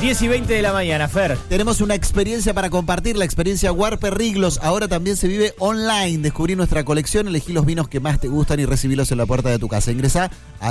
10:20 de la mañana, Fer. Tenemos una experiencia para compartir, la experiencia Warpe Riglos. Ahora también se vive online. Descubrí nuestra colección, elegí los vinos que más te gustan y recibilos en la puerta de tu casa. Ingresá a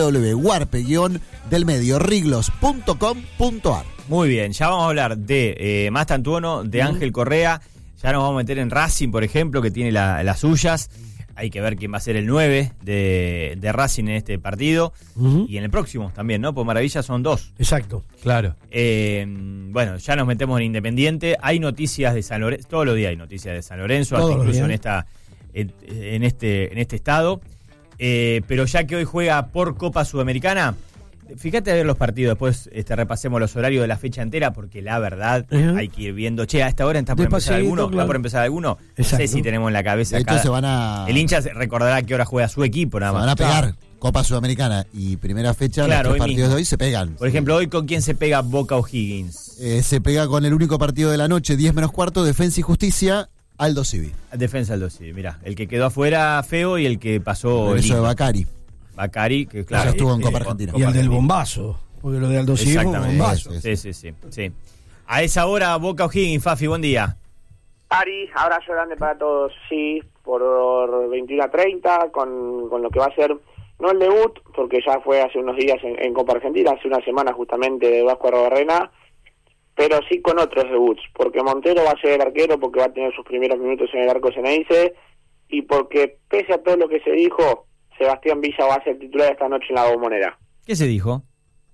www.warpe-riglos.com.ar. Muy bien, ya vamos a hablar de Más Tantuono, de Ángel Correa. Ya nos vamos a meter en Racing, por ejemplo, que tiene las suyas. Hay que ver quién va a ser el 9 de Racing en este partido. Y en el próximo también, ¿no? Pues Maravilla son 2. Exacto. Claro. Bueno, ya nos metemos en Independiente. Hay noticias de San Lorenzo. Todos los días hay noticias de San Lorenzo, hasta incluso en este estado. Pero ya que hoy juega por Copa Sudamericana, fíjate a ver los partidos. Después repasemos los horarios de la fecha entera, porque la verdad hay que ir viendo. Che, a esta hora está por empezar alguno. Claro. ¿Está por empezar alguno? No sé si tenemos en la cabeza De hecho, el hincha recordará a qué hora juega su equipo, nada más. Se van a pegar. Copa Sudamericana y primera fecha, Claro, los 3 partidos mismo. de hoy se pegan. Por ejemplo, hoy ¿con quién se pega Boca O'Higgins? Se pega con el único partido de la noche, 10 menos cuarto, Defensa y Justicia, Aldo Civi. Defensa Aldo Civi, mirá. El que quedó afuera feo y el que pasó Eso de lindo. Bacari, que claro. ya estuvo en Copa Argentina. Y el del bombazo. Porque lo de Aldo Civi fue un bombazo. Sí. A esa hora, Boca O'Higgins, Fafi, buen día. Ari, abrazo grande para todos. Sí, por 21:30, con lo que va a ser, no el debut, porque ya fue hace unos días en Copa Argentina, hace una semana justamente de Vasco Arrobarrena, pero sí con otros debuts, porque Montero va a ser el arquero, porque va a tener sus primeros minutos en el arco Ceneice, y porque pese a todo lo que se dijo, Sebastián Villa va a ser titular esta noche en la Bombonera. ¿Qué se dijo?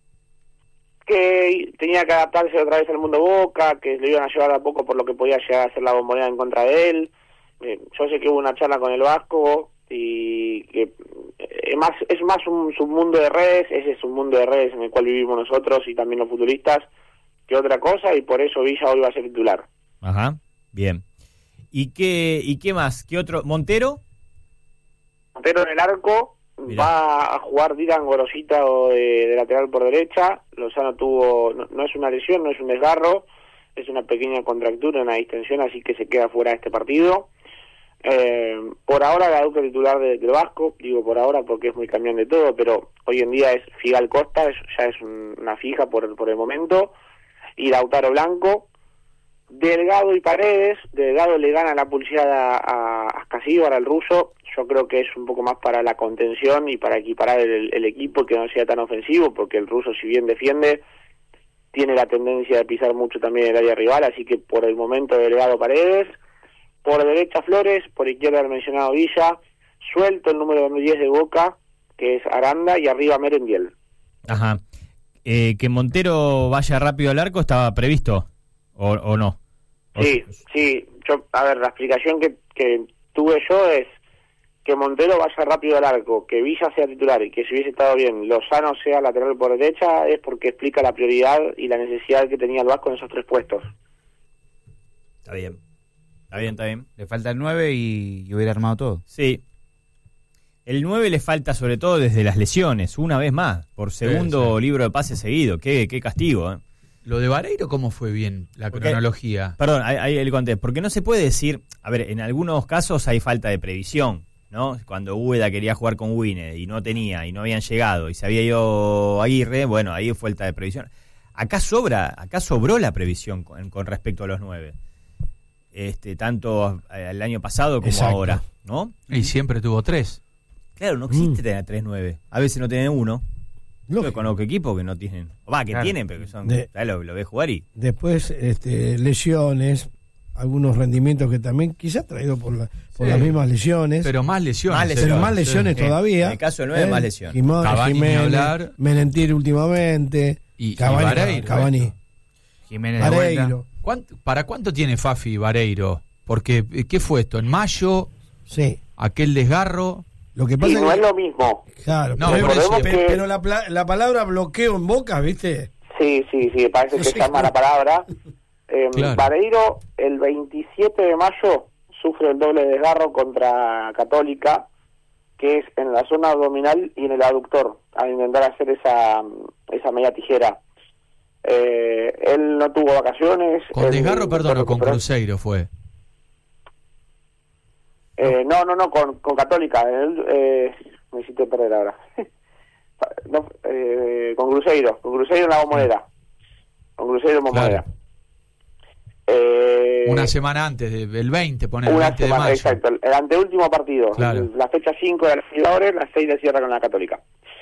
Que tenía que adaptarse otra vez al mundo Boca, que le iban a llevar a poco por lo que podía llegar a ser la Bombonera en contra de él. Yo sé que hubo una charla con el Vasco y que es más un mundo de redes, ese es un mundo de redes en el cual vivimos nosotros y también los futbolistas, que otra cosa, y por eso Villa hoy va a ser titular. Ajá, bien. ¿Y qué más? ¿Qué otro? ¿Montero? Montero en el arco. Mirá. Va a jugar Dylan Gorosita de lateral por derecha. Lozano tuvo, no es una lesión, no es un desgarro, es una pequeña contractura, una distensión, así que se queda fuera de este partido. Por ahora la dupla titular del Vasco, digo por ahora porque es muy cambiante todo, pero hoy en día es Figal Costa, ya es una fija por el momento, y Lautaro Blanco. Delgado y Paredes. Delgado le gana la pulseada a Ascasíbar, al ruso. Yo creo que es un poco más para la contención y para equiparar el equipo, que no sea tan ofensivo, porque el ruso, si bien defiende, tiene la tendencia de pisar mucho también el área rival, así que por el momento Delgado, Paredes. Por derecha Flores, por izquierda el mencionado Villa, suelto el número 10 de Boca, que es Aranda, y arriba Merendiel. Ajá. ¿Que Montero vaya rápido al arco estaba previsto o no? Sí. La explicación que tuve yo es que Montero vaya rápido al arco, que Villa sea titular y que si hubiese estado bien Lozano sea lateral por derecha, es porque explica la prioridad y la necesidad que tenía el Vasco en esos 3 puestos. Está bien. Le falta el 9 y hubiera armado todo. Sí. El 9 le falta sobre todo desde las lesiones, una vez más, por segundo libro de pases seguido. Qué castigo, ¿eh? Lo de Vareiro, ¿cómo fue bien la cronología? Perdón, ahí le conté. Porque no se puede decir, a ver, en algunos casos hay falta de previsión, ¿no? Cuando Úbeda quería jugar con Winner y no tenía, y no habían llegado, y se había ido Aguirre, bueno, ahí fue falta de previsión. Acá sobró la previsión con respecto a los 9. Tanto el año pasado como ahora, ¿no? Y siempre tuvo 3. Claro, no existe tener 3-9. A veces no tienen uno. Yo conozco equipos que no tienen. Tienen, pero que son. Lo ves jugar y. Después, lesiones, algunos rendimientos que también, quizás traídos por las mismas lesiones. Pero más lesiones. Más lesiones todavía. En el caso del 9, más lesiones. Jiménez, Menentir últimamente. Y Vareiro. Cavani. Jiménez Vareiro. ¿Para cuánto tiene Fafi Vareiro? Porque, ¿qué fue esto? ¿En mayo? Sí. Aquel desgarro. Lo que pasa no es lo mismo. Claro, no, pero la palabra bloqueo en Boca, ¿viste? Sí, parece que llama la palabra. Claro. Vareiro, el 27 de mayo, sufre el doble desgarro contra Católica, que es en la zona abdominal y en el aductor, al intentar hacer esa media tijera. Él no tuvo vacaciones. ¿Con desgarro, perdón, o con Cruzeiro fue? No, con Católica. Me hiciste perder ahora. Con Cruzeiro en la Bombonera. con Cruzeiro Monmonera. Claro. Una semana antes, del 20, poner el 20 semana, de mayo. Exacto, el anteúltimo partido. Claro. La fecha 5 de la Libertadores, la 6 de cierra con la Católica.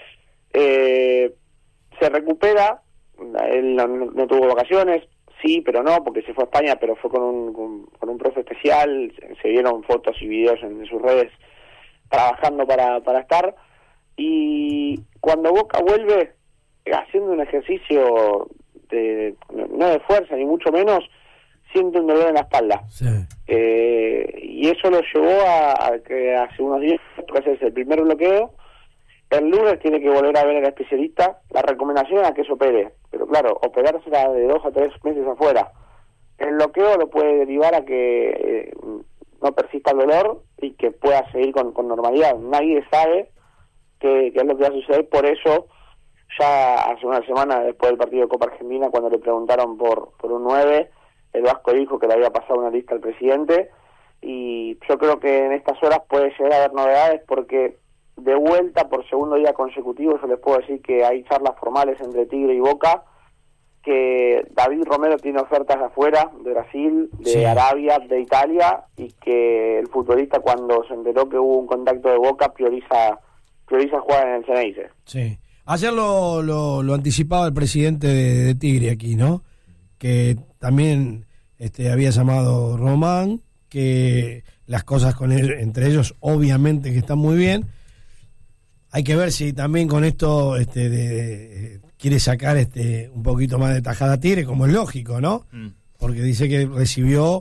Se recupera, él no tuvo vacaciones, sí, pero no, porque se fue a España, pero fue con un profe especial, se vieron fotos y videos en sus redes trabajando para estar, y cuando Boca vuelve haciendo un ejercicio no de fuerza, ni mucho menos, siente un dolor en la espalda. Sí. Y eso lo llevó a que hace unos días tuvo que hacerse el primer bloqueo. El lunes tiene que volver a ver al especialista. La recomendación es a que se opere, pero claro, operársela de 2 a 3 meses afuera. El bloqueo lo puede derivar a que no persista el dolor y que pueda seguir con normalidad. Nadie sabe qué es lo que va a suceder, por eso ya hace una semana después del partido de Copa Argentina, cuando le preguntaron por un 9, el Vasco dijo que le había pasado una lista al presidente, y yo creo que en estas horas puede llegar a haber novedades, porque de vuelta por segundo día consecutivo yo les puedo decir que hay charlas formales entre Tigre y Boca, que David Romero tiene ofertas de afuera, de Brasil, de Arabia, de Italia, y que el futbolista, cuando se enteró que hubo un contacto de Boca, prioriza jugar en el Ceneice. Sí. Ayer lo anticipaba el presidente de Tigre aquí, ¿no? Que también había llamado Román, que las cosas con él, entre ellos obviamente que están muy bien. Hay que ver si también con esto quiere sacar un poquito más de tajada a Tigre, como es lógico, ¿no? Porque dice que recibió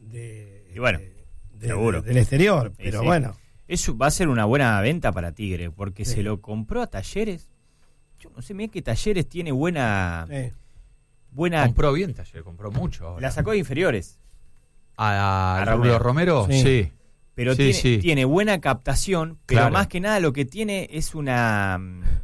seguro del exterior, pero sí. bueno. Eso va a ser una buena venta para Tigre, porque se lo compró a Talleres. Yo no sé, mira que Talleres tiene buena... Compró bien Talleres, compró mucho ahora. La sacó de inferiores. ¿A Romero? Sí. Pero tiene buena captación, pero claro, más que nada lo que tiene es una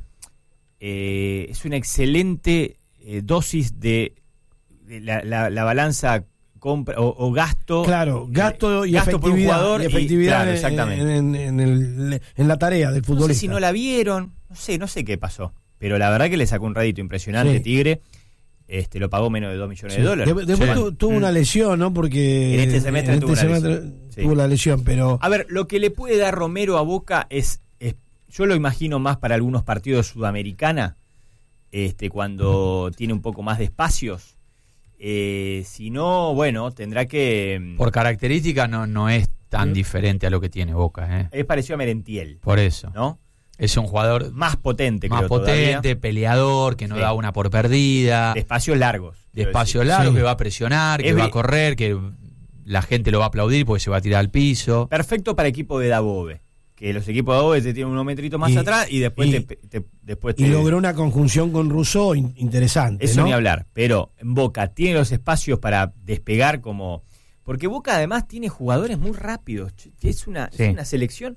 excelente dosis de la balanza compra o gasto. Claro, gasto y gasto efectividad, por un jugador y efectividad claro, exactamente. en la tarea del futbolista. No sé si no la vieron, no sé qué pasó, pero la verdad que le sacó un rédito impresionante Tigre. Lo pagó menos de $2 millones. Después tuvo una lesión, ¿no? Porque en este semestre tuvo la lesión, pero... A ver, lo que le puede dar Romero a Boca es yo lo imagino más para algunos partidos de Sudamericana, cuando tiene un poco más de espacios. Si no, bueno, tendrá que... Por características no es tan diferente a lo que tiene Boca, Es parecido a Merentiel. Por eso. ¿No? Es un jugador más potente, peleador, que no da una por perdida. De espacios largos. Que va a presionar, que va a correr, que la gente lo va a aplaudir porque se va a tirar al piso. Perfecto para equipo de Dabove. Que los equipos de Dabove te tienen unos metritos más atrás y después y logró una conjunción con Rousseau interesante. Eso ¿no? ni hablar. Pero en Boca tiene los espacios para despegar como... Porque Boca además tiene jugadores muy rápidos. Es una selección...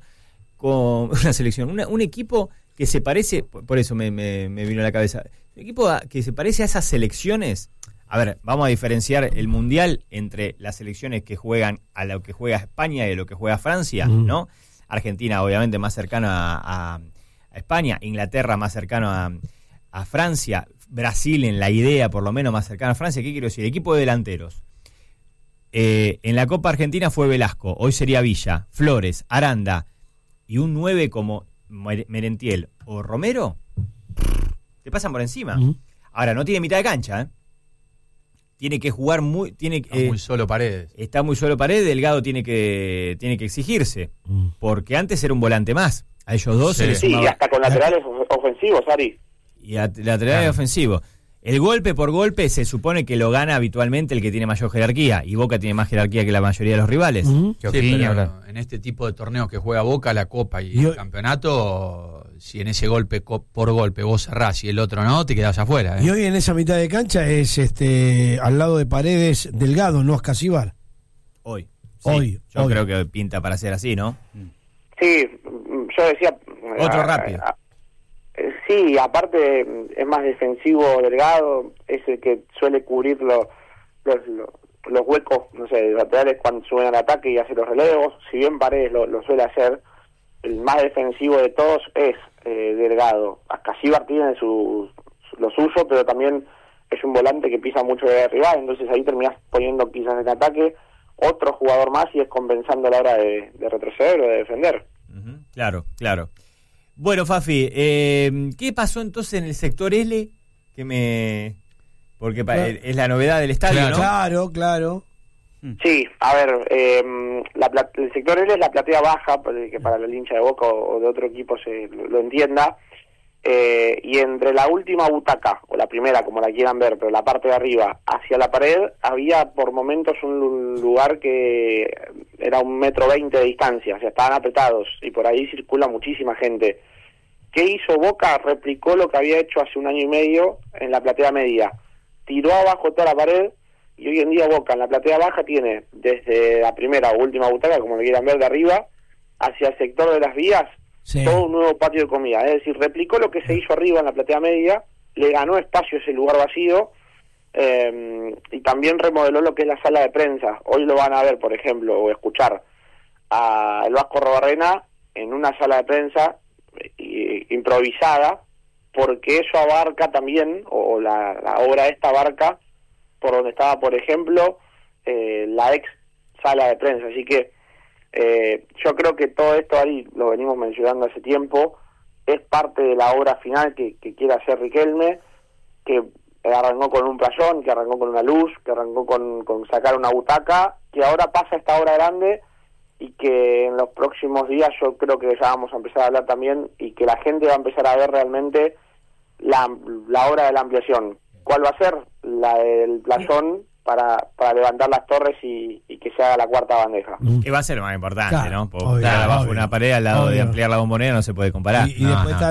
un equipo que se parece, por eso me vino a la cabeza, un equipo que se parece a esas selecciones. A ver, vamos a diferenciar el Mundial entre las selecciones que juegan a lo que juega España y a lo que juega Francia, ¿no? Argentina obviamente más cercano a España, Inglaterra más cercano a Francia, Brasil en la idea por lo menos más cercano a Francia. ¿Qué quiero decir? Equipo de delanteros. En la Copa Argentina fue Velasco, hoy sería Villa, Flores, Aranda, y un 9 como Merentiel o Romero, te pasan por encima. Ahora, no tiene mitad de cancha, Tiene que jugar está muy solo Paredes. Está muy solo Paredes, Delgado tiene que exigirse, porque antes era un volante más. A ellos dos se les sumaba. Y hasta con laterales ofensivos, Ari. Y laterales ofensivos. El golpe por golpe se supone que lo gana habitualmente el que tiene mayor jerarquía, y Boca tiene más jerarquía que la mayoría de los rivales. Pero en este tipo de torneos que juega Boca, la Copa y el campeonato, si en ese golpe por golpe vos cerrás y el otro no, te quedás afuera. Y hoy en esa mitad de cancha es al lado de Paredes Delgado, no Ascasibar. Hoy. Yo creo que pinta para ser así, ¿no? Sí, yo decía... Otro rápido. Sí, aparte es más defensivo Delgado, es el que suele cubrir los huecos, no sé, laterales cuando suben al ataque y hace los relevos. Si bien Paredes lo suele hacer, el más defensivo de todos es Delgado. Ascasíbar tiene lo suyo, pero también es un volante que pisa mucho de rival, entonces ahí terminás poniendo quizás en ataque otro jugador más y es compensando a la hora de retroceder o de defender. Claro. Bueno, Fafi, ¿qué pasó entonces en el sector L? Porque es la novedad del estadio, ¿no? Claro. Sí, a ver, el sector L es la platea baja, que para el hincha de Boca o de otro equipo se lo entienda, y entre la última butaca, o la primera, como la quieran ver, pero la parte de arriba, hacia la pared, había por momentos un lugar que era 1,20 metros de distancia, o sea, estaban apretados, y por ahí circula muchísima gente. ¿Qué hizo Boca? Replicó lo que había hecho hace 1 año y medio en la platea media. Tiró abajo toda la pared, y hoy en día Boca en la platea baja tiene desde la primera o última butaca, como lo quieran ver, de arriba, hacia el sector de las vías, todo un nuevo patio de comida. Es decir, replicó lo que se hizo arriba en la platea media, le ganó espacio a ese lugar vacío, y también remodeló lo que es la sala de prensa. Hoy lo van a ver, por ejemplo, o escuchar a el Vasco Arrobarrena en una sala de prensa improvisada, porque eso abarca también, o la obra esta abarca por donde estaba, por ejemplo, la ex sala de prensa. Así que yo creo que todo esto, ahí lo venimos mencionando hace tiempo, es parte de la obra final que quiere hacer Riquelme, que arrancó con un playón, que arrancó con una luz, que arrancó con sacar una butaca, que ahora pasa a esta obra grande, y que en los próximos días yo creo que ya vamos a empezar a hablar también, y que la gente va a empezar a ver realmente la obra de la ampliación. ¿Cuál va a ser? La del playón para levantar las torres y que se haga la cuarta bandeja. Que va a ser lo más importante, claro, ¿no? Porque estar abajo una pared al lado de ampliar la Bombonera no se puede comparar. Y después está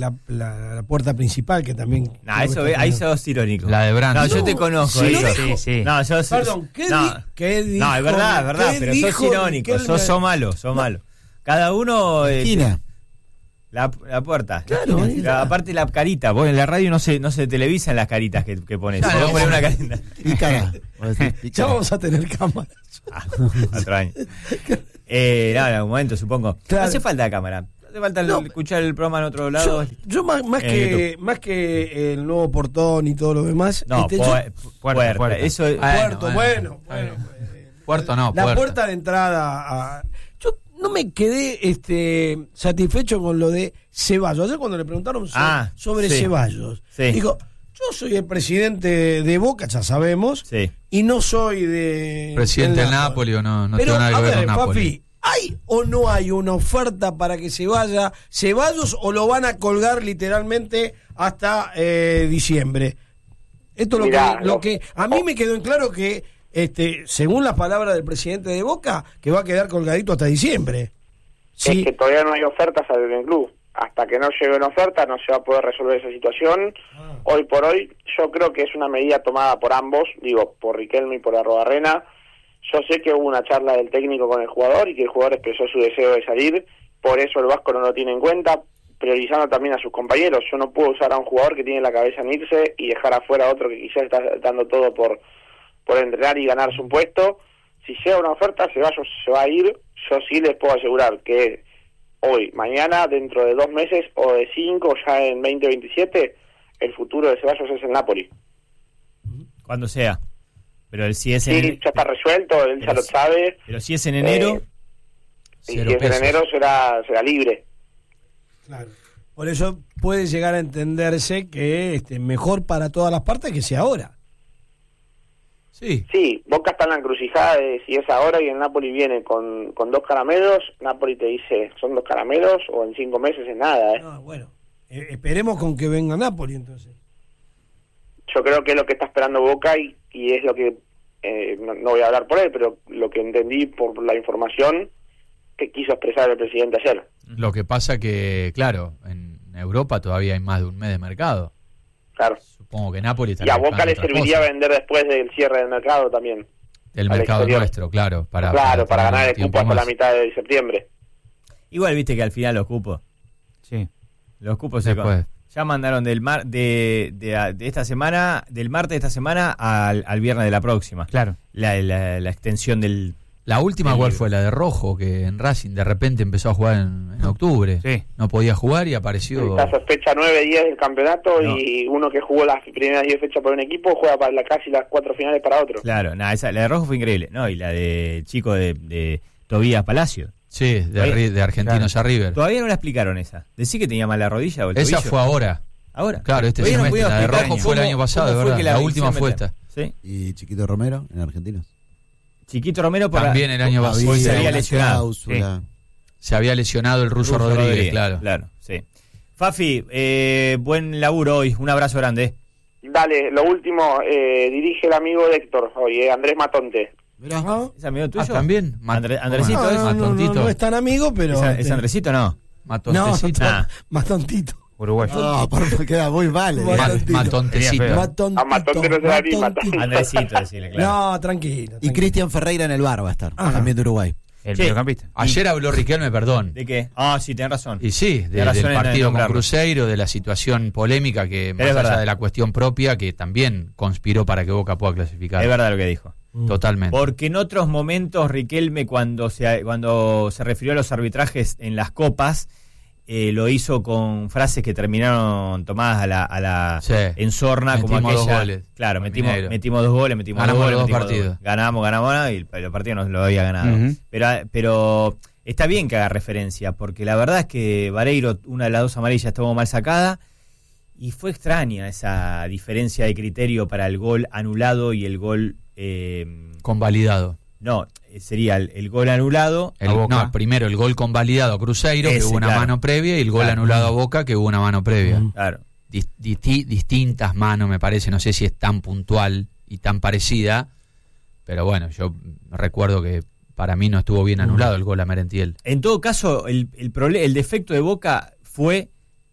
la puerta principal, que también... Ahí sos irónico. La de Brand. No, yo te conozco. ¿Sí? Eso. Sí. No, yo Perdón, ¿qué dijo? No, es verdad, pero sos irónico, sos malo. Cada uno... Esquina. La puerta. Claro, aparte la carita. Vos en la radio no se televisan las caritas que pones. Claro, vos ponés una carita. Pícara. Ya vamos a tener cámaras. 4 años. En algún momento, supongo. Claro. No hace falta cámara. No hace falta escuchar el programa en otro lado. Yo más que el nuevo portón y todo lo demás. No, puerta. Eso es. Bueno. Puerto no, la puerta. puerta de entrada. Yo no me quedé satisfecho con lo de Ceballos. Ayer cuando le preguntaron sobre Ceballos, dijo: yo soy el presidente de Boca, ya sabemos, y no soy de... Presidente del Napoli o no Pero, tengo nada que ver con Napoli. Papi, ¿hay o no hay una oferta para que se vaya Ceballos o lo van a colgar literalmente hasta diciembre? Esto es lo que a mí me quedó en claro que, según las palabras del presidente de Boca, que va a quedar colgadito hasta diciembre. Sí. Es que todavía no hay ofertas al club. Hasta que no llegue una oferta no se va a poder resolver esa situación. Hoy por hoy yo creo que es una medida tomada por ambos, digo, por Riquelme y por Arrobarrena. Yo sé que hubo una charla del técnico con el jugador y que el jugador expresó su deseo de salir, por eso el Vasco no lo tiene en cuenta, priorizando también a sus compañeros. Yo no puedo usar a un jugador que tiene la cabeza en irse y dejar afuera a otro que quizás está dando todo por entrenar y ganarse un puesto. Si llega una oferta, Ceballos se va a ir. Yo sí les puedo asegurar que hoy, mañana, dentro de 2 meses o de 5, ya en 2027, el futuro de Ceballos es el Napoli. Cuando sea. Pero si es ya está resuelto, él ya lo sabe. Pero si es en enero... y si es en enero será libre. Claro. Por eso puede llegar a entenderse que mejor para todas las partes que sea ahora. Sí, Boca está en la encrucijada de si es ahora y el Napoli viene con 2 caramelos. Napoli te dice, son 2 caramelos o en 5 meses es nada. No, bueno, esperemos con que venga Napoli entonces. Yo creo que es lo que está esperando Boca y es lo que, no voy a hablar por él, pero lo que entendí por la información que quiso expresar el presidente ayer. Lo que pasa que, claro, en Europa todavía hay más de un mes de mercado. Claro. Supongo que Napoli y a Boca le serviría vender después del cierre del mercado también. El mercado exterior. Nuestro, claro. Para ganar el cupo hasta la mitad de septiembre. Igual viste que al final los cupos. Sí. Los cupos después. Ya mandaron de esta semana, del martes de esta semana al viernes de la próxima. Claro. La extensión del La última, ¿cuál fue? La de Rojo, que en Racing de repente empezó a jugar en octubre. Sí. No podía jugar y apareció. Está fecha 9-10 del campeonato y uno que jugó las primeras 10 fechas por un equipo juega para casi las 4 finales para otro. Claro, la de Rojo fue increíble. No, y la de chico de Tobías Palacio. Sí, de Argentinos a River. Todavía no la explicaron esa. ¿Decí que tenía mal la rodilla o el Esa tobillo? fue ahora. ¿Ahora? Claro, este Todavía no semestre. pudieron La de explicar Rojo fue el año pasado, de cómo fue verdad. que La la última fue meter. esta. ¿Sí? Y Chiquito Romero en Argentinos. Chiquito Romero por También el año pasado. se había lesionado. Se había lesionado el Ruso Rodríguez, claro. Claro, sí. Fafi, buen laburo hoy. Un abrazo grande. Dale, lo último, dirige el amigo de Héctor hoy, Andrés Matonte. Mirá. ¿Es amigo tuyo? ¿También? Andresito No, es. no es tan amigo, pero... ¿Es Andresito o no? Matontecito. Más tontito. Uruguayo. No, porque queda muy mal. Matontecito. A Matonte no se la anima. Andresito, decirle, claro. No, tranquilo. Y Cristian Ferreira en el bar va a estar, también de Uruguay. El mediocampista. Ayer habló Riquelme, perdón. ¿De qué? Sí, tenés razón. Y sí, del partido con Cruzeiro, de la situación polémica que, más allá de la cuestión propia, que también conspiró para que Boca pueda clasificar. Es verdad lo que dijo. Totalmente. Porque en otros momentos Riquelme, cuando se refirió a los arbitrajes en las copas, lo hizo con frases que terminaron tomadas a la en sorna, como metimos aquella. 2 goles. Claro, metimos 2 goles, ganamos dos los goles, partidos. Ganamos y el partido no lo había ganado. Pero está bien que haga referencia, porque la verdad es que Vareiro, una de las 2 amarillas, estuvo mal sacada. Y fue extraña esa diferencia de criterio para el gol anulado y el gol... convalidado. No, sería el gol anulado a Boca. No, primero el gol convalidado a Cruzeiro, que hubo una mano previa, y el gol anulado a Boca, que hubo una mano previa. Claro. Distintas manos, me parece, no sé si es tan puntual y tan parecida, pero bueno, yo recuerdo que para mí no estuvo bien anulado el gol a Merentiel. En todo caso, el defecto de Boca fue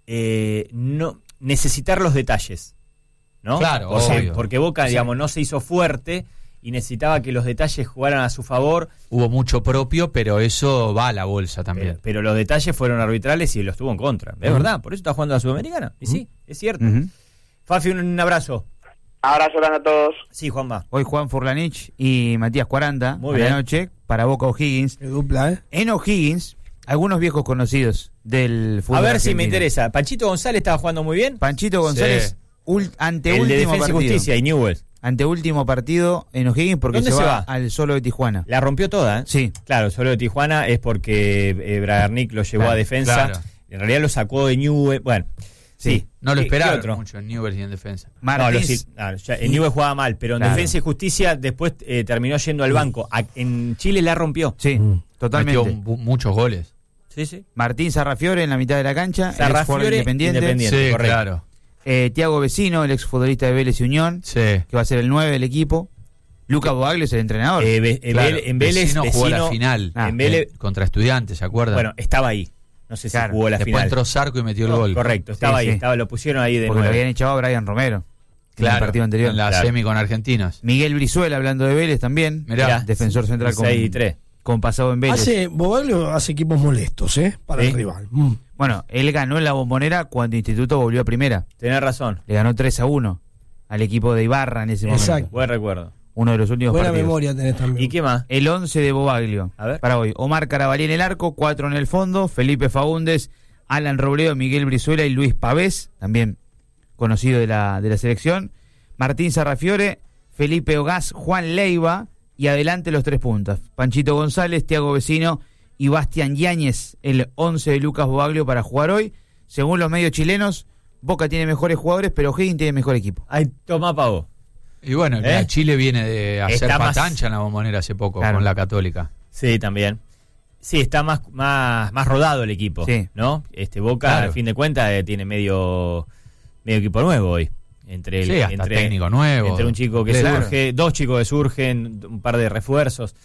no necesitar los detalles, ¿no? Claro, porque Boca, digamos, no se hizo fuerte y necesitaba que los detalles jugaran a su favor. Hubo mucho propio, pero eso va a la bolsa también. Pero los detalles fueron arbitrales y los tuvo en contra. Es verdad, por eso está jugando a la Sudamericana. Y sí, es cierto. Fafi, un abrazo. Abrazo grande a todos. Sí, Juanma. Hoy Juan Furlanich y Matías 40 Muy bien. la noche para Boca O'Higgins. Qué dupla, ¿eh? En O'Higgins, algunos viejos conocidos del fútbol A ver argentino. si me interesa. Panchito González estaba jugando muy bien. Panchito González, ante el de último Defensa y partido. Justicia y Newell's. Ante último partido en O'Higgins porque ¿Dónde se se va va? al Solo de Tijuana. La rompió toda, ¿eh? Sí. Claro, solo de Tijuana es porque Bragarnik lo llevó a defensa. Claro. En realidad lo sacó de Newell's. Bueno, sí. No lo ¿Qué esperaron otro? mucho en Newell's y en defensa. Martins, En Newell's jugaba mal, pero en Claro. Defensa y Justicia después terminó yendo al banco. En Chile la rompió. sí, totalmente. Metió muchos goles. Sí, sí. Martín Sarrafiore en la mitad de la cancha, el Sarrafiore, Independiente. Independiente. Sí, correcto. claro. Tiago Vecino, el exfutbolista de Vélez y Unión, Sí. que va a ser el 9 del equipo. Lucas Boaglio es el entrenador. Claro. En Vélez Vecino jugó la Vecino- final en Vélez- contra Estudiantes, ¿se acuerdan? Bueno, estaba ahí. No sé si Claro. jugó la Después final. entró Zarco y metió el gol. Correcto, estaba Sí, ahí, sí. lo pusieron ahí de porque lo nuevo. habían echado a Brian Romero en el partido anterior. en la Claro. semi con Argentinos. Miguel Brizuela, hablando de Vélez también. Mirá. Defensor central con 6-3. con pasado en Vélez. Bobaglio hace equipos molestos, para Sí. el rival. Bueno, él ganó en la Bombonera cuando Instituto volvió a primera. Tenés razón. Le ganó 3-1 al equipo de Ibarra en ese momento. Exacto. Buen recuerdo. Uno de los últimos Buena partidos. memoria tenés también. ¿Y qué más? El 11 de Bobaglio. A ver. Para hoy. Omar Carabalí en el arco, 4 en el fondo, Felipe Faúndez, Alan Robledo, Miguel Brizuela y Luis Pavés, también conocido de la selección. Martín Sarrafiore, Felipe Ogaz, Juan Leiva y adelante los 3 puntas. Panchito González, Tiago Vecino y Bastián Yáñez, el 11 de Lucas Bobaglio para jugar hoy. Según los medios chilenos, Boca tiene mejores jugadores, pero O'Higgins tiene mejor equipo. Ay, toma pavo. Y bueno, mira, Chile viene de hacer Está más- patancha en la Bombonera hace poco Claro. con la Católica. Sí, también. Sí, está más rodado el equipo, Sí. ¿no? Boca, Claro. al fin de cuentas, tiene medio equipo nuevo hoy. Sí, hasta técnico nuevo. Entre un chico que Claro. surge, 2 chicos que surgen, un par de refuerzos.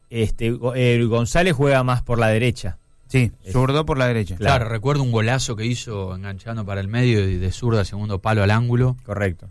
González juega más por la derecha. Sí, zurdo por la derecha. Claro, recuerdo un golazo que hizo enganchando para el medio y de zurda segundo palo al ángulo. Correcto.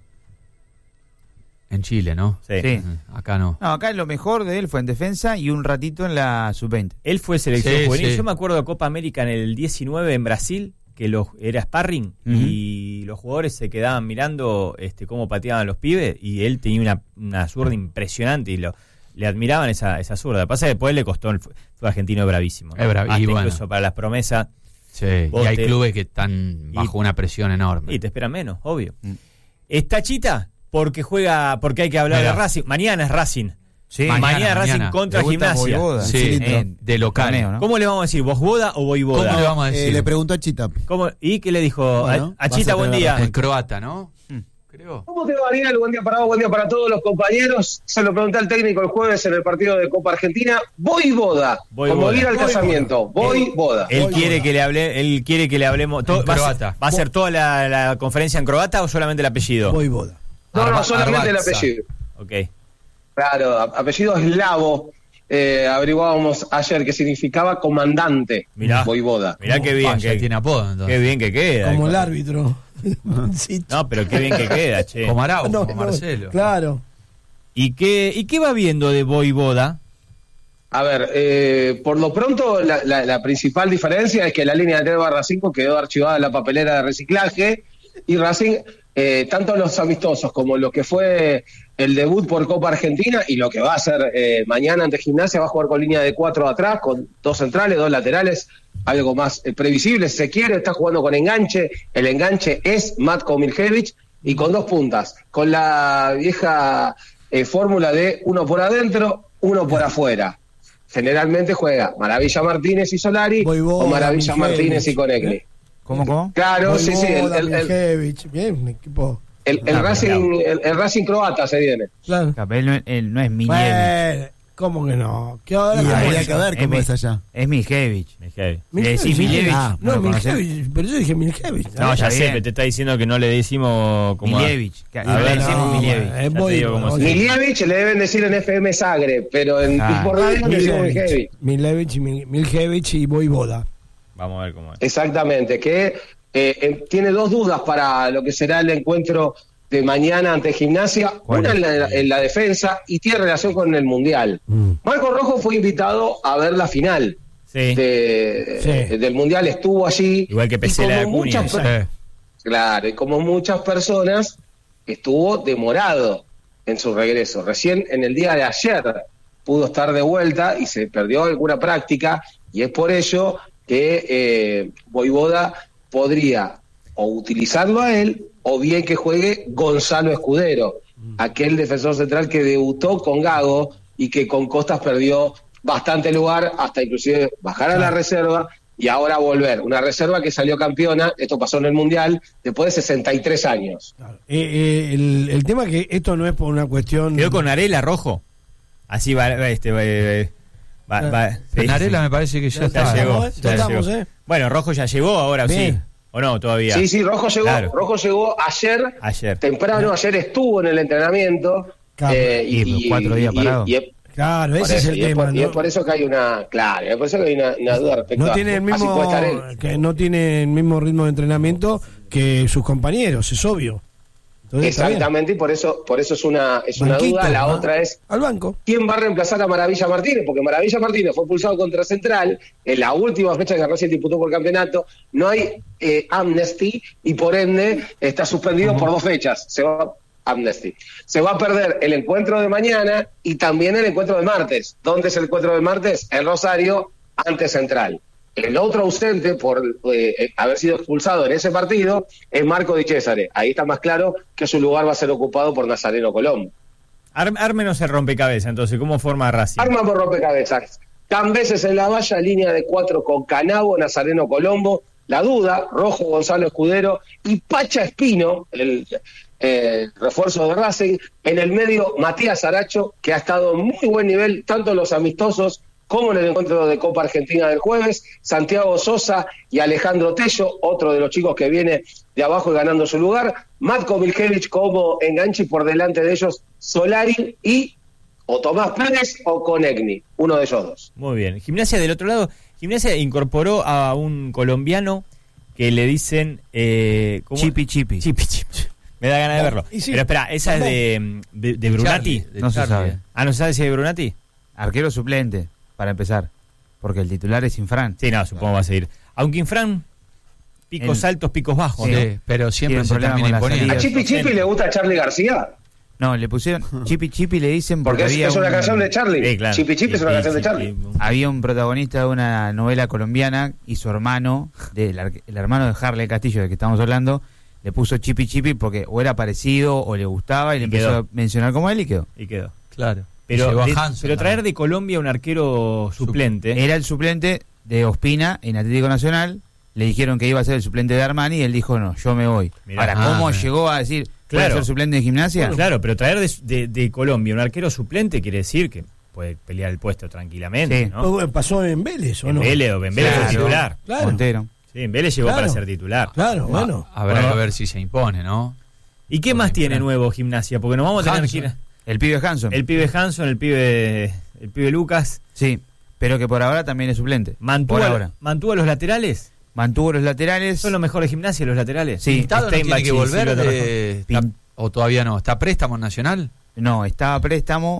En Chile, ¿no? Sí. Sí. Acá no. No, acá lo mejor de él fue en defensa y un ratito en la sub-20. Él fue selección Sí, juvenil. sí. Yo me acuerdo de Copa América en el 19 en Brasil, que era sparring, y los jugadores se quedaban mirando cómo pateaban los pibes, y él tenía una zurda impresionante y le admiraban esa zurda. Pasa que después le costó el fútbol argentino, es bravísimo, ¿no? Es bravísimo. Hasta Bueno. incluso para las promesas. Sí, y hay clubes que están bajo y- una presión enorme. Y te esperan menos, obvio. Está Chita porque hay que hablar Mira. de Racing. Mañana es Racing. Sí, Mañana Racing contra Debuta Gimnasia. Voivoda. Sí, de local. Torneo, ¿no? ¿Cómo le vamos a decir? ¿Vosvoda o Voivoda? ¿Cómo le vamos a decir? Le preguntó a Chita. ¿Cómo? ¿Y qué le dijo? Bueno, A Chita, vas a buen tener día. En croata, ¿no? Creo. ¿Cómo te va, Ariel? Buen día para vos, buen día para todos los compañeros. Se lo pregunté al técnico el jueves en el partido de Copa Argentina. Voivoda, Voivoda. como ir al casamiento. Voivoda. Él quiere que le hablemos. En ¿Va croata. a ser toda la conferencia en croata o solamente el apellido? Voivoda. No, solamente el Arbatza. apellido. Ok. Claro, apellido eslavo. Averiguábamos ayer que significaba comandante. Mirá. Voivoda. Mirá qué bien Ya que tiene apodo, entonces. qué bien que queda. Como el árbitro. Sí, No, pero qué bien que queda, che. Como Araujo, no, como no, Marcelo. Claro. ¿Y qué va viendo de Voivoda? A ver, por lo pronto la principal diferencia es que la línea de 3/5 quedó archivada en la papelera de reciclaje y Racing, tanto los amistosos como lo que fue el debut por Copa Argentina y lo que va a hacer mañana ante Gimnasia, va a jugar con línea de 4 atrás, con 2 centrales, 2 laterales, algo más previsible, si se quiere, está jugando con enganche, el enganche es Matko Miljević y con 2 puntas, con la vieja fórmula de uno por adentro, uno por afuera. Generalmente juega Maravilla Martínez y Solari Voivoda, o Maravilla Miljević, Martínez y Conegli. ¿Cómo? Claro, sí, Voivoda, el Miljević, bien, un equipo. el Racing croata se viene. Claro. Él no es Miljević. Bueno, ¿cómo que no? ¿Qué hora Y que habría es? que ver cómo es allá. Es Miljević. Miljević. Le decís Miljević. Ah, no No, lo conocés. Miljević, pero yo dije Miljević. No, ya Está sé, bien. pero te está diciendo que no le decimos como Miljević. A Le ver, decimos no, Miljević. Es Ya te digo cómo Voivoda. se- Miljević le deben decir en FM Sagre, pero en Ah. Tipo Radio le decimos Miljević. Miljević y Voivoda. Vamos a ver cómo es. Exactamente, que tiene 2 dudas para lo que será el encuentro de mañana ante Gimnasia. ¿Cuál Una es? en la defensa y tiene relación con el Mundial. Marco Rojo fue invitado a ver la final Sí. del Mundial, estuvo allí. Igual que y Pesela de como Acuña. muchas Claro, y como muchas personas, estuvo demorado en su regreso. Recién en el día de ayer pudo estar de vuelta y se perdió alguna práctica, y es por ello que Voivoda podría o utilizarlo a él, o bien que juegue Gonzalo Escudero, aquel defensor central que debutó con Gago y que con Costas perdió bastante lugar, hasta inclusive bajar a la reserva y ahora volver. Una reserva que salió campeona, esto pasó en el Mundial, después de 63 años. Claro. El tema es que esto no es por una cuestión. Quedó con Arela Rojo. Así va. Penarela me parece que ya Ya está. llegó. Ya ya estamos, llegó. Bueno, Rojo ya llegó ahora, sí. Bien. ¿O no? Todavía. Sí, Rojo llegó, Claro. Rojo llegó ayer, Ayer. temprano, ayer estuvo en el entrenamiento. Claro. Y 4 días parado. Claro, por ese es eso, el y es tema. por- y es ¿no? por eso que hay una, claro, es por eso que hay una duda respecto No a tiene el así mismo puede estar él. que no tiene el mismo ritmo de entrenamiento que sus compañeros, es obvio. Entonces, está bien. Exactamente, y por eso es una Banquito, duda. La ¿no? otra es Al banco. quién va a reemplazar a Maravilla Martínez, porque Maravilla Martínez fue expulsado contra Central en la última fecha que Racing disputó por campeonato. No hay amnesty y por ende está suspendido por 2 fechas. Se va a perder el encuentro de mañana y también el encuentro de martes. ¿Dónde es el encuentro de martes? En Rosario, ante Central. El otro ausente por haber sido expulsado en ese partido es Marco Di Cesare. Ahí está más claro que su lugar va a ser ocupado por Nazareno Colombo. Ármenos el rompecabezas, entonces, ¿cómo forma Racing? Arma por rompecabezas. Cambeses en la valla, línea de 4 con Canavo, Nazareno Colombo. La duda, Rojo, Gonzalo Escudero y Pacha Espino, el refuerzo de Racing. En el medio, Matías Aracho, que ha estado en muy buen nivel, tanto en los amistosos como en el encuentro de Copa Argentina del jueves. Santiago Sosa y Alejandro Tello, otro de los chicos que viene de abajo y ganando su lugar. Matko Miljević como enganche, y por delante de ellos Solari y o Tomás Pérez o Conegni, uno de ellos 2. Muy bien. Gimnasia del otro lado. Gimnasia incorporó a un colombiano que le dicen... ¿cómo? Chipi. Chipi. Me da ganas de verlo. Y sí, Pero espera, ¿esa es de Brunati? No se sabe. Ah, ¿no se sabe si es de Brunati? Arquero suplente, para empezar. Porque el titular es Infran. Sí, no, supongo va a seguir. Aunque Infran, picos El- altos, picos bajos, Sí, ¿no? pero siempre Tiene se problema termina con la imponiendo. ¿A salida. Chipi le gusta a Charlie García? No, le pusieron Chipi Chipi, le dicen porque es una canción de Charlie. Claro. Chipi Chipi es una canción de Charlie. Había un protagonista de una novela colombiana y su hermano, el hermano de Harley Castillo, del que estamos hablando, le puso Chipi Chipi porque o era parecido o le gustaba y le empezó a mencionar como él y quedó. Claro. Pero traer de Colombia un arquero suplente. Era el suplente de Ospina en Atlético Nacional. Le dijeron que iba a ser el suplente de Armani y él dijo, no, yo me voy. Mirá. Ahora, ¿cómo llegó a decir, ¿puede ser suplente de Gimnasia? Bueno, claro, pero traer de Colombia un arquero suplente quiere decir que puede pelear el puesto tranquilamente, Sí. ¿no? Pasó en Vélez, ¿o no? En Vélez fue titular. Claro. Montero. Sí, en Vélez llegó para ser titular. Claro, bueno. Habrá que ver si se impone, ¿no? ¿Y qué más tiene nuevo Gimnasia? Porque nos vamos a tener que ir. El pibe Hanson. El pibe Hanson, el pibe Lucas. Sí, pero que por ahora también es suplente. ¿Mantuvo a los laterales? Mantuvo los laterales. ¿Son los mejores de Gimnasia los laterales? Sí. ¿Pintado no tiene que volver o todavía no? ¿Está préstamo en Nacional? No, estaba a préstamo,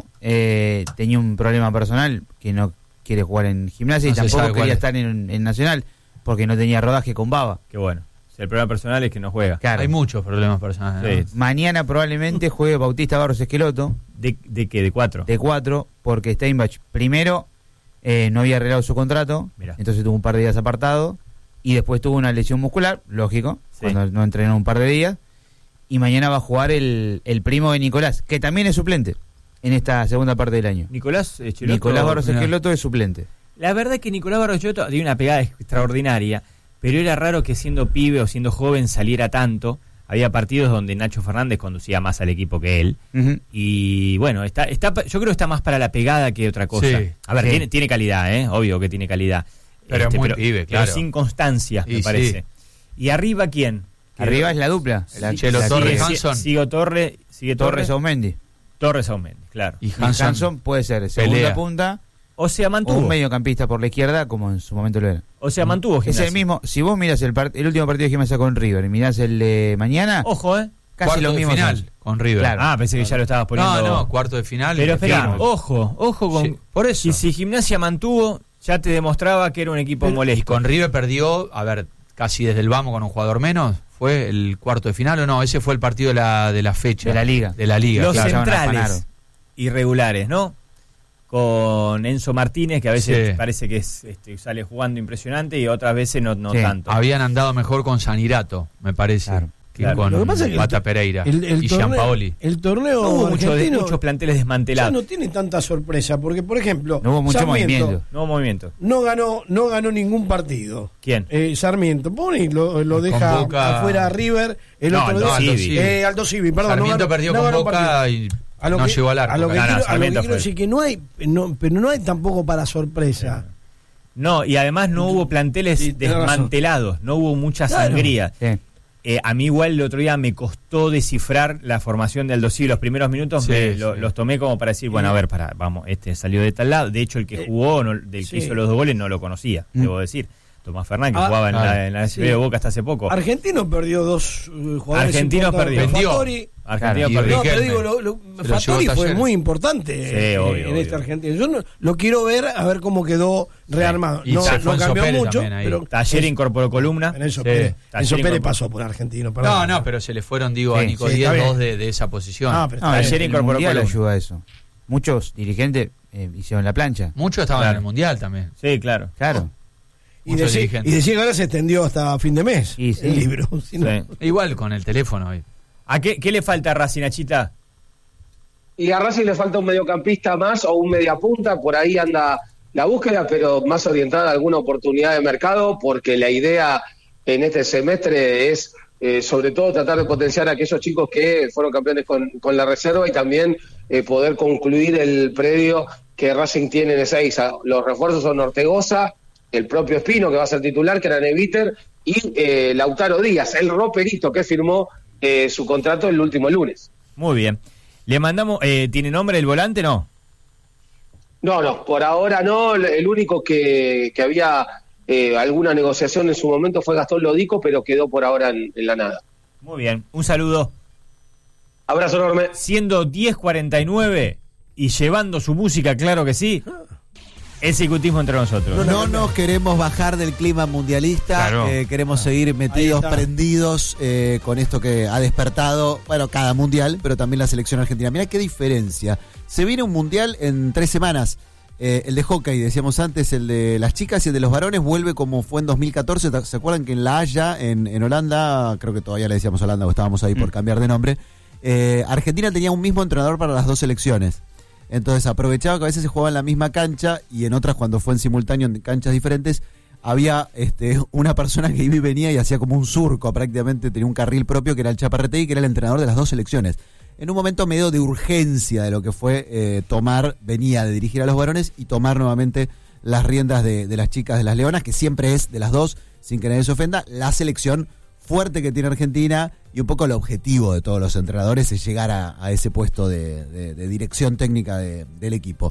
tenía un problema personal que no quiere jugar en Gimnasia y tampoco quería estar en Nacional porque no tenía rodaje con Baba. Qué bueno. Si el problema personal es que no juega. Claro. Hay muchos problemas personales. Sí. Mañana probablemente juegue Bautista Barros Esqueloto. ¿De qué? ¿De 4? De 4, porque Steinbach primero no había arreglado su contrato, entonces tuvo un par de días apartado, y después tuvo una lesión muscular, lógico, cuando no entrenó un par de días, y mañana va a jugar el primo de Nicolás, que también es suplente en esta segunda parte del año. Nicolás Barros Esqueloto es suplente. La verdad es que Nicolás Barros Esqueloto tiene una pegada extraordinaria, pero era raro que siendo pibe o siendo joven saliera tanto. Había partidos donde Nacho Fernández conducía más al equipo que él. Uh-huh. Y bueno, yo creo que está más para la pegada que otra cosa. Sí, a ver, tiene calidad, obvio que tiene calidad. Pero es muy pibe, claro. Pero sin constancia, me parece. Sí. ¿Y arriba quién? Arriba es la dupla. El Anchelo Torres Hanson. Sigue Torres Aumendi. Torres Aumendi, claro. Y Hanson puede ser segunda punta. O sea, mantuvo. O un mediocampista por la izquierda, como en su momento lo era. O sea, mantuvo Gimnasia. Es el mismo. Si vos miras el último partido de Gimnasia con River y mirás el de mañana. Ojo, casi cuarto lo mismo. De final con River. Claro. Pensé que ya lo estabas poniendo. No, cuarto de final. Pero espera, ojo con. Sí, por eso. Si Gimnasia mantuvo, ya te demostraba que era un equipo molesto. Y con River perdió, casi desde el vamos con un jugador menos. ¿Fue el cuarto de final o no? Ese fue el partido de la fecha. De la Liga. Los centrales irregulares, ¿no? Con Enzo Martínez, que a veces parece que sale jugando impresionante y otras veces no tanto. Habían andado mejor con Sanirato, me parece, que con Lo que pasa es que Pata Pereira y torneo, Gianpaoli. El torneo no hubo argentino muchos planteles desmantelados. Ya no tiene tanta sorpresa, porque por ejemplo, no hubo mucho movimiento. No hubo movimiento. No ganó ningún partido. ¿Quién? Sarmiento. Pone y lo deja afuera a River. El otro día. Aldo Civi, perdón. Sarmiento perdió con Boca y no llegó al arco. A lo que quiero decir que pero no hay tampoco para sorpresa. No, y además no hubo planteles desmantelados, no hubo mucha sangría. Sí. A mí igual el otro día me costó descifrar la formación de Aldo Civi. Los primeros minutos los tomé como para decir, bueno, a ver, vamos, salió de tal lado. De hecho, el que jugó, que hizo los 2 goles, no lo conocía, debo decir. Tomás Fernández, que jugaba en la SB de Boca hasta hace poco. Argentino perdió 2 jugadores. Argentino perdió. Argentino perdió. No, te digo, Fattori fue muy importante en este Argentino. Yo lo quiero ver, a ver cómo quedó rearmado. Y no cambió Pérez mucho. Pero Taller incorporó columna. Enzo Pérez pasó por Argentino. No, pero se le fueron, a Nico Díaz 2 de esa posición. Taller incorporó columna. Ayuda a eso. Muchos dirigentes hicieron la plancha. Muchos estaban en el Mundial también. Sí, claro. Y decía que ahora se extendió hasta fin de mes el libro. Igual con el teléfono. ¿A qué le falta a Racing, Nachita? Y a Racing le falta un mediocampista más o un mediapunta, por ahí anda la búsqueda, pero más orientada a alguna oportunidad de mercado, porque la idea en este semestre es sobre todo tratar de potenciar a aquellos chicos que fueron campeones con la reserva y también poder concluir el predio que Racing tiene en Ezeiza. Los refuerzos son Ortegoza, el propio Espino, que va a ser titular, que era Neviter, y Lautaro Díaz, el roperito que firmó su contrato el último lunes. Muy bien. Le mandamos, ¿tiene nombre el volante, no? No, por ahora no. El único que había alguna negociación en su momento fue Gastón Lodico, pero quedó por ahora en la nada. Muy bien, un saludo. Abrazo enorme. Siendo 10:49 y llevando su música, claro que sí. El cicutismo entre nosotros. No nos queremos bajar del clima mundialista, Claro. Queremos seguir metidos, prendidos con esto que ha despertado, bueno, cada mundial, pero también la selección argentina. Mirá qué diferencia. Se viene un mundial en 3 semanas. El de hockey, decíamos antes, el de las chicas y el de los varones vuelve como fue en 2014. ¿Se acuerdan que en La Haya, en Holanda, creo que todavía le decíamos Holanda o estábamos ahí por cambiar de nombre, Argentina tenía un mismo entrenador para las 2 selecciones? Entonces aprovechaba que a veces se jugaba en la misma cancha y en otras, cuando fue en simultáneo en canchas diferentes, había una persona que iba y venía y hacía como un surco prácticamente, tenía un carril propio que era el Chaparretegui, que era el entrenador de las 2 selecciones. En un momento medio de urgencia de lo que fue venía de dirigir a los varones y tomar nuevamente las riendas de las chicas de las Leonas, que siempre es de las 2, sin que nadie se ofenda, la selección fuerte que tiene Argentina, y un poco el objetivo de todos los entrenadores es llegar a ese puesto de dirección técnica del equipo.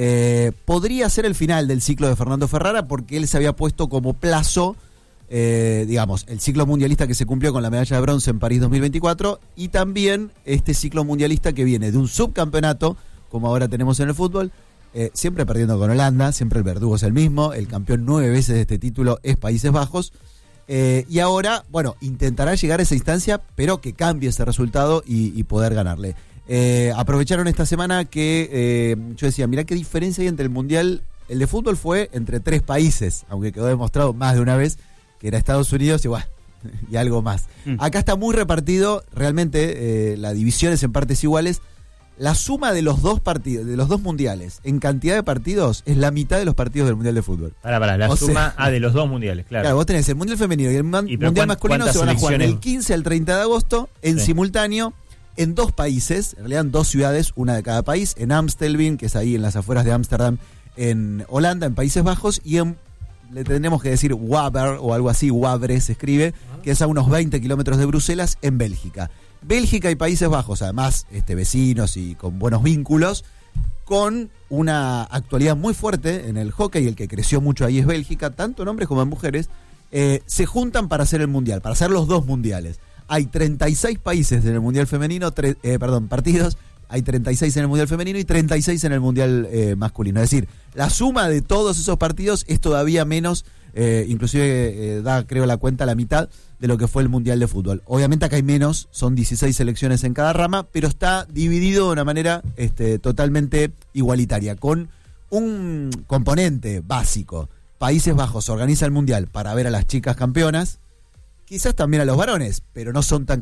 Podría ser el final del ciclo de Fernando Ferrara, porque él se había puesto como plazo, digamos, el ciclo mundialista que se cumplió con la medalla de bronce en París 2024, y también este ciclo mundialista que viene de un subcampeonato, como ahora tenemos en el fútbol, siempre perdiendo con Holanda, siempre el verdugo es el mismo, el campeón 9 veces de este título es Países Bajos. Y ahora, bueno, intentará llegar a esa instancia, pero que cambie ese resultado y poder ganarle. Aprovecharon esta semana que yo decía, mirá qué diferencia hay entre el Mundial. El de fútbol fue entre 3 países, aunque quedó demostrado más de una vez que era Estados Unidos y algo más. Acá está muy repartido, realmente la división es en partes iguales. La suma de los 2 partidos, de los 2 mundiales, en cantidad de partidos, es la mitad de los partidos del Mundial de Fútbol. La suma de los 2 mundiales, claro. Claro, vos tenés el Mundial Femenino y el Mundial Masculino, se van a jugar del 15 al 30 de agosto, en simultáneo, en 2 países, en realidad en 2 ciudades, una de cada país, en Amstelveen, que es ahí en las afueras de Ámsterdam, en Holanda, en Países Bajos, y le tendremos que decir Waver, o algo así, Wavre se escribe, que es a unos 20 kilómetros de Bruselas, en Bélgica. Bélgica y Países Bajos, además vecinos y con buenos vínculos, con una actualidad muy fuerte en el hockey, el que creció mucho ahí es Bélgica, tanto en hombres como en mujeres, se juntan para hacer el mundial, para hacer los 2 mundiales. Hay 36 países en el mundial femenino, partidos, hay 36 en el mundial femenino y 36 en el mundial masculino. Es decir, la suma de todos esos partidos es todavía menos, inclusive da, creo, la cuenta la mitad de lo que fue el Mundial de Fútbol. Obviamente acá hay menos, son 16 selecciones en cada rama, pero está dividido de una manera totalmente igualitaria, con un componente básico. Países Bajos organiza el Mundial para ver a las chicas campeonas, quizás también a los varones, pero no son tan